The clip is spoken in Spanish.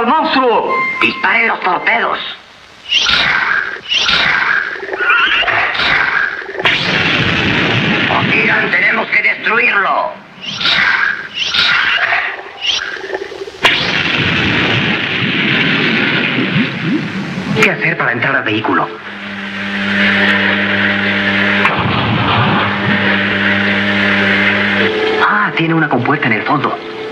al monstruo! ¡Disparen los torpedos! ¡Otiran, tenemos que destruirlo! ¿Qué hacer para entrar al vehículo? Ah, tiene una compuerta en el fondo.